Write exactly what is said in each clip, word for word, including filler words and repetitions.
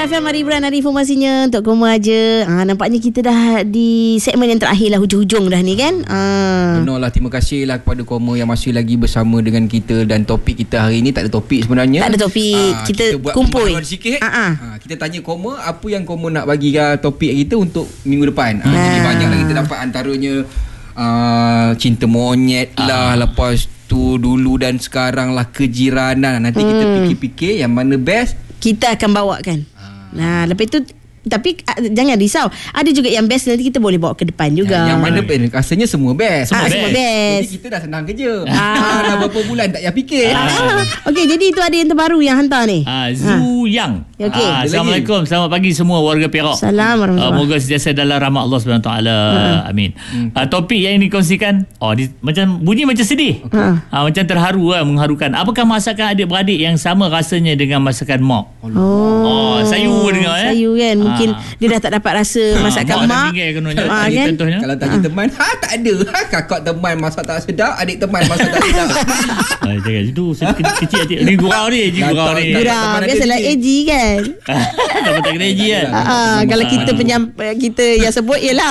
Era F M, hari hiburan, hari informasinya untuk koma aja. Ha, nampaknya kita dah di segmen yang terakhir lah, hujung-hujung dah ni kan. Ha. Benar lah, terima kasih lah kepada koma yang masih lagi bersama dengan kita. Dan topik kita hari ni tak ada topik sebenarnya. Tak ada topik, ha, kita, kita buat kumpul sikit. ha, ha. Ha, kita tanya koma apa yang koma nak bagi topik kita untuk minggu depan. ha, ha. Jadi banyak lah kita dapat, antaranya uh, cinta monyet lah, ha. Lepas tu dulu dan sekarang lah kejiranan. Nanti hmm. kita fikir-fikir yang mana best kita akan bawakan. Nah, lepas tu tapi uh, jangan risau, ada juga yang best, nanti kita boleh bawa ke depan juga. Yang, yang mana best? Rasanya semua best. Semua, ah, best. semua best. Jadi kita dah senang kerja. Ah. Dah berapa bulan tak payah fikir. Ah. Okey, jadi itu ada yang terbaru yang hantar ni. Ah, Zu Yang. Ah. Okay. Ah, Assalamualaikum. Selamat pagi semua warga Perak. Assalamualaikum. Uh, moga sentiasa dalam rahmat Allah subhanahu wa taala. Amin. Hmm. Uh, topik yang dikongsikan, oh di, macam bunyi macam sedih. Okay. Uh, macam terharu lah, mengharukan. Apakah masakan adik-beradik yang sama rasanya dengan masakan mak? Oh, oh sayu dengar eh. Sayu kan. Mungkin ha. dia dah tak dapat rasa masakan mak. Ha, kan? Kalau tanya ha. teman, ha tak ada. Ha, kakak teman masak tak sedap, adik teman masak tak sedap. Ah, jangan situ. Kecil adik. Ni gurau ni, ji gurau ni. Gurau. Biasalah A G kan. Tak tak kena A G kan. Ah, kalau kita penyampai kita yang sebut ialah.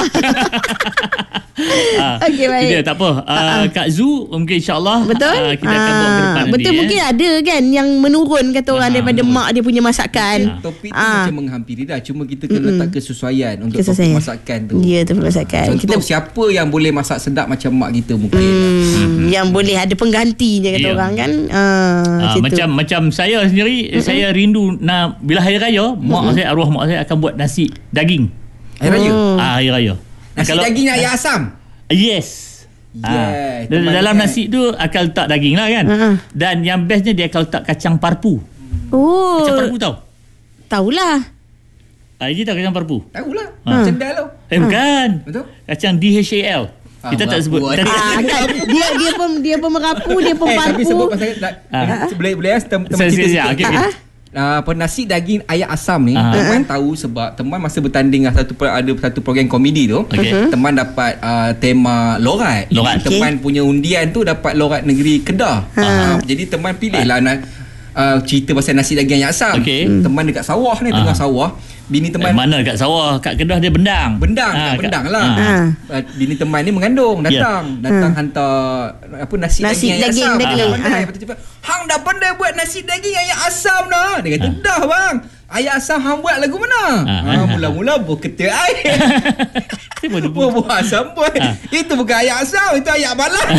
Ah, Okey, baik. Dia, tak apa. Uh, Kak Zu mungkin insya-Allah betul. Uh, kita akan bawa ke depan nanti. Betul, mungkin eh. ada kan yang menurun kata orang ah, daripada betul. mak dia punya masakan. Ya, topik tu ah. macam menghampiri dah. Cuma kita kena letak kesesuaian untuk kesesuaian. topik masakan tu. Ya, tu masakan. Contoh kita siapa yang boleh masak sedap macam mak kita mungkin. Hmm, hmm. Yang boleh ada penggantinya kata yeah. orang kan. Ah, ah, macam macam saya sendiri, mm-hmm. saya rindu nak bila hari raya, mm-hmm. mak saya, arwah mak saya akan buat nasi daging. Hari raya. Oh. Ah, hari raya. Nasi kalau, daging ayam asam. Yes. Yeah, ha. Dalam nasi tu akan letak daging lah kan. Uh-huh. Dan yang bestnya dia akan letak kacang parpu. Oh. Kacang parpu tahu? Tahulah. Ah, ini tahu kacang parpu? Tahulah. Ha. Cendal tu. Eh bukan. Betul? Kacang D H A L. Ah, kita tak sebut. Ah, kan? dia dia pun dia pun merapu, dia pun eh, parpu. Tapi sebut pasal ah. boleh boleh teman kita. Okey. Uh, nasi daging ayam asam ni uh-huh. teman tahu sebab teman masa bertanding satu ada satu program komedi tu. Okay. Teman dapat uh, tema lorat. Lorat. Okay. Teman punya undian tu dapat lorat negeri Kedah. Uh-huh. Uh, jadi teman pilihlah uh. uh, cerita pasal nasi daging ayam asam. Okay. Hmm. Teman dekat sawah ni, uh. tengah sawah. Bini teman eh, mana dekat sawah? Kat Kedah dia Bendang. Bendang, ha, kat Bendang lah. Ha. Uh, bini teman ni mengandung, datang, yeah. datang ha. hantar apa nasi, nasi daging, daging ayam asam. Daging. Ha. Pandai, ha. Hang dah pandai buat nasi daging ayam asam dah. Dia kata, ha. dah bang. Ayam asam hang buat lagu mana? Ha. Ha. Mula-mula buah ketil air. Buah-buah asam boy. Ha. Itu bukan ayam asam, itu ayam balang.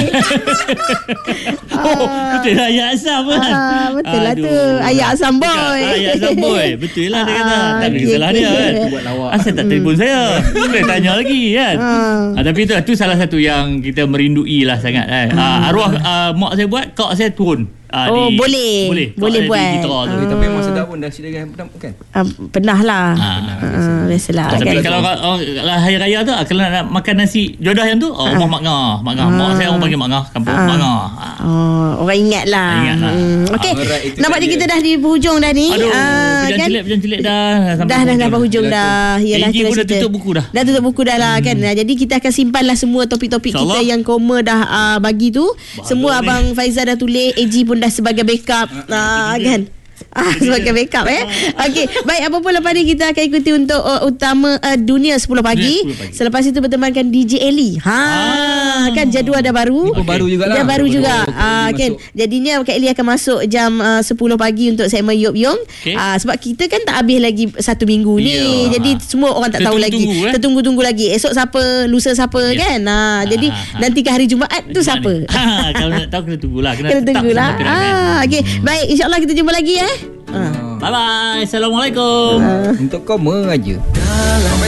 Oh, betul lah ayam asam kan? Ah, betul lah tu. Ayam asam boy. Ayam asam boy. Betul lah dia kata. Tak ada salah dia kan. Asal tak telefon saya. Boleh tanya lagi kan. Ah, tapi itu tu salah satu yang kita merindui lah sangat kan. Ah, arwah ah, mak saya buat, kak saya turun. Ah, oh di, boleh Boleh, boleh buat ah. Tapi, tapi memang sedap pun nasi daging pernah kan? Ah, pernah lah ah, pernah, ah, biasalah ah, tapi kan? Kalau oh, hari raya tu kalau nak makan nasi jodoh yang tu oh, ah. mak ngah mak ngah ah. mak saya orang panggil mak ngah kampung ah. mak ngah ah. Oh, orang ingat lah, ingat lah. hmm. Okey, ah, nampaknya kita dah di penghujung dah ni. Aduh, ah, pejam kan? cilik pejam cilik dah dah dah dah penghujung dah. Yalah, kita pun dah tutup buku dah dah tutup buku dah lah, hmm. kan. Jadi kita akan simpanlah semua topik-topik kita yang koma dah uh, bagi tu. Semua abang Faizal dah tulis, A G pun dah sebagai backup. Ah, kan. Ah, sebagai backup eh. Okey, baik, apa pun lepas ni kita akan ikuti untuk uh, utama uh, dunia sepuluh pagi. pagi. Selepas itu bertemankan D J Ellie. Ha, ah. kan jadual dah baru. Ini pun baru jugalah. Dia baru juga. Ah, kan. Jadinya Kak Ellie akan masuk jam uh, sepuluh pagi untuk segmen Yop Yong. Okay. Ah, sebab kita kan tak habis lagi satu minggu ni. Yeah. Jadi semua orang tak tahu lagi. Eh? Tertunggu-tunggu lagi. Esok siapa, lusa siapa, yeah. kan. Ah, ah, jadi ah, nanti ke hari Jumaat tu siapa? Ha, kalau nak tahu kena tunggulah. Kena, kena tunggulah. Ah, okey. Baik, insya-Allah kita jumpa lagi eh. Uh. Bye bye. Assalamualaikum. Uh. Untuk koma aja.